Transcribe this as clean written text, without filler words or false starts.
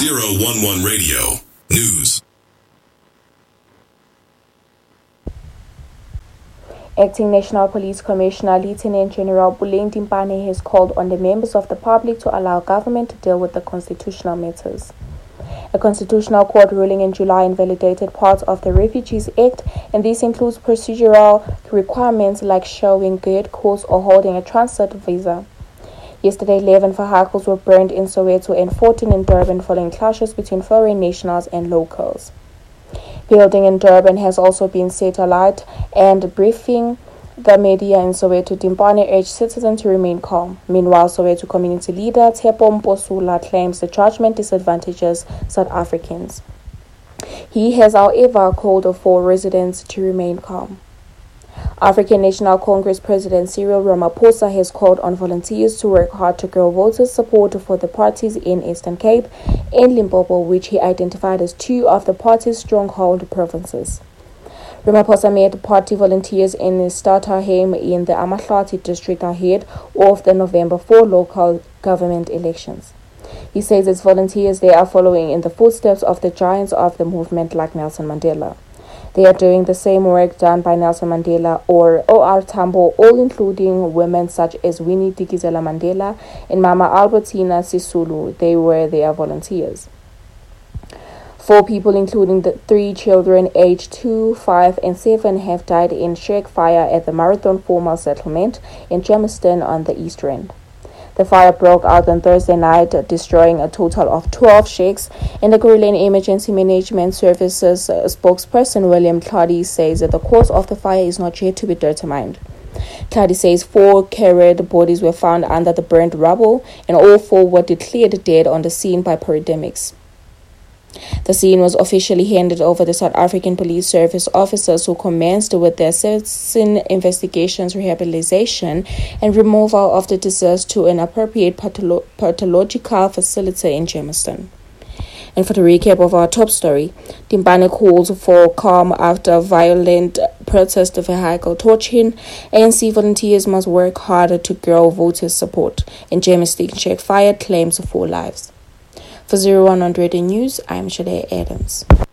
011 Radio News. Acting National Police Commissioner Lieutenant General Puleng Timpane has called on the members of the public to allow government to deal with the constitutional matters. A constitutional court ruling in July invalidated parts of the Refugees Act, and this includes procedural requirements like showing good cause or holding a transit visa. Yesterday, 11 vehicles were burned in Soweto and 14 in Durban following clashes between foreign nationals and locals. Building in Durban has also been set alight, and briefing the media in Soweto, Timpane urged citizens to remain calm. Meanwhile, Soweto community leader Tshepo Mposula claims the judgment disadvantages South Africans. He has, however, called for residents to remain calm. African National Congress President Cyril Ramaphosa has called on volunteers to work hard to grow voters' support for the parties in Eastern Cape and Limpopo, which he identified as two of the party's stronghold provinces. Ramaphosa met party volunteers in Starterheim in the Amahlati district ahead of the November 4 local government elections. He says its volunteers they are following in the footsteps of the giants of the movement like Nelson Mandela. They are doing the same work done by Nelson Mandela or O.R. Tambo, all including women such as Winnie Tikizela Mandela and Mama Albertina Sisulu. They were their volunteers. 4 people, including the 3 children aged 2, 5, and 7, have died in shake fire at the Marathon Formal Settlement in Germiston on the East Rand. The fire broke out on Thursday night, destroying a total of 12 shacks, and the Guerrillian Emergency Management Services spokesperson William Clady says that the cause of the fire is not yet to be determined. Clady says 4 carried bodies were found under the burnt rubble, and all 4 were declared dead on the scene by paramedics. The scene was officially handed over to South African Police Service officers who commenced with their citizen investigations, rehabilitation, and removal of the deceased to an appropriate pathological facility in Germiston. And for the recap of our top story, Timpane calls for calm after violent protest vehicle torching. ANC volunteers must work harder to grow voters' support. And Germiston check fire claims 4 lives. For 0100 News, I'm Shade Adams.